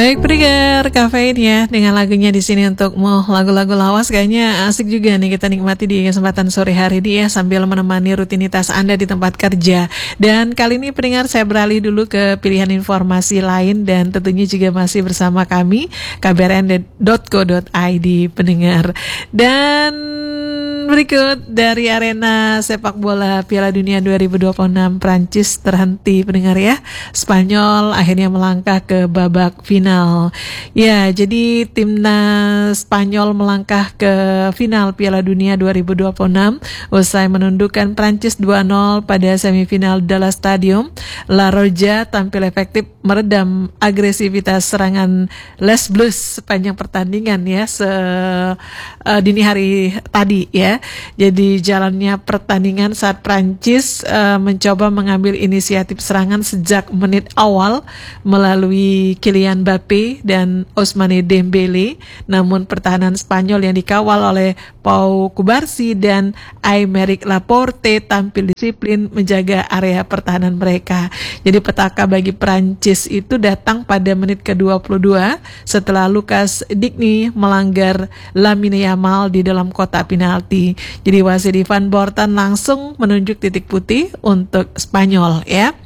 Baik, pendengar kafein ya, dengan lagunya di sini untuk mau lagu-lagu lawas kayaknya asik juga nih kita nikmati di kesempatan sore hari ini ya, sambil menemani rutinitas Anda di tempat kerja. Dan kali ini pendengar saya beralih dulu ke pilihan informasi lain dan tentunya juga masih bersama kami kbrn.co.id pendengar. Dan berikut dari arena sepak bola Piala Dunia 2026 Prancis terhenti pendengar ya. Spanyol akhirnya melangkah ke babak final. Ya, jadi timnas Spanyol melangkah ke final Piala Dunia 2026 usai menundukkan Prancis 2-0 pada semifinal Dallas Stadium. La Roja tampil efektif meredam agresivitas serangan Les Bleus sepanjang pertandingan ya, dini hari tadi ya. Jadi jalannya pertandingan saat Prancis mencoba mengambil inisiatif serangan sejak menit awal melalui Kylian Mbappe dan Ousmane Dembele, namun pertahanan Spanyol yang dikawal oleh Pau Cubarsí dan Aymeric Laporte tampil disiplin menjaga area pertahanan mereka. Jadi petaka bagi Prancis itu datang pada menit ke-22 setelah Lucas Digne melanggar Lamine Yamal di dalam kotak penalti. Jadi wasit Ivan Bortan langsung menunjuk titik putih untuk Spanyol ya.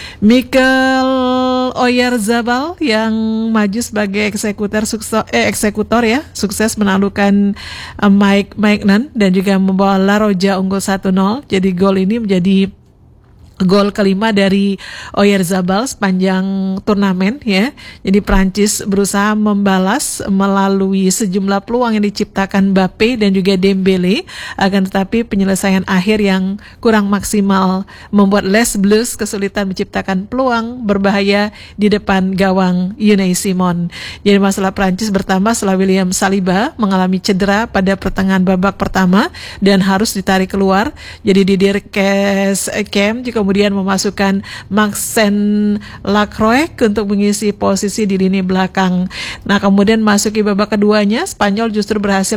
Mikel Oyarzabal yang maju sebagai eksekutor ya, sukses menaklukkan Mike Maignan dan juga membawa La Roja unggul 1-0. Jadi gol ini menjadi gol kelima dari Oyarzabal sepanjang turnamen ya. Jadi Prancis berusaha membalas melalui sejumlah peluang yang diciptakan Mbappe dan juga Dembele, akan tetapi penyelesaian akhir yang kurang maksimal membuat Les Bleus kesulitan menciptakan peluang berbahaya di depan gawang Unai Simon. Jadi masalah Prancis bertambah setelah William Saliba mengalami cedera pada pertengahan babak pertama dan harus ditarik keluar. Jadi Didier Deschamps kemudian memasukkan Maxence Lacroix untuk mengisi posisi di lini belakang. Nah, kemudian masuki babak keduanya, Spanyol justru berhasil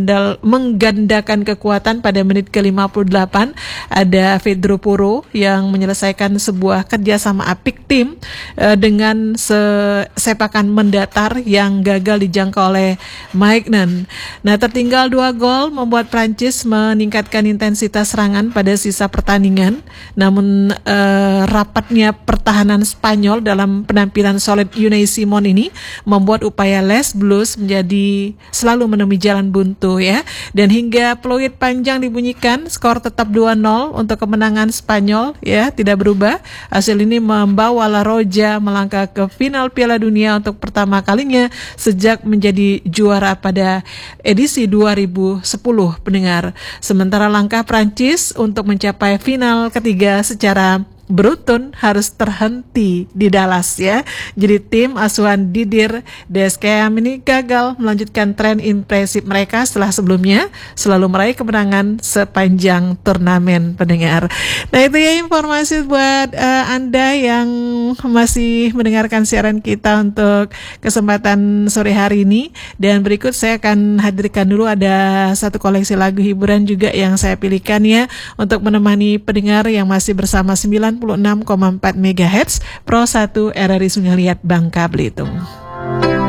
menggandakan kekuatan pada menit ke-58. Ada Pedro Porro yang menyelesaikan sebuah kerjasama apik tim dengan sepakan mendatar yang gagal dijangkau oleh Maignan. Nah, tertinggal 2 gol membuat Prancis meningkatkan intensitas serangan pada sisa pertandingan. Namun rapatnya pertahanan Spanyol dalam penampilan solid Unai Simon ini membuat upaya Les Bleus menjadi selalu menemui jalan buntu ya. Dan hingga peluit panjang dibunyikan, skor tetap 2-0 untuk kemenangan Spanyol ya, tidak berubah. Hasil ini membawa La Roja melangkah ke final Piala Dunia untuk pertama kalinya sejak menjadi juara pada edisi 2010 pendengar. Sementara langkah Prancis untuk mencapai final ketiga secara beruntun harus terhenti di Dallas ya. Jadi tim asuhan Didier Deschamps ini gagal melanjutkan tren impresif mereka setelah sebelumnya selalu meraih kemenangan sepanjang turnamen pendengar. Nah, itu ya informasi buat Anda yang masih mendengarkan siaran kita untuk kesempatan sore hari ini. Dan berikut saya akan hadirkan dulu ada satu koleksi lagu hiburan juga yang saya pilihkan ya, untuk menemani pendengar yang masih bersama 96,4 MHz Pro 1 RRI Sungai Liat Bangka Belitung.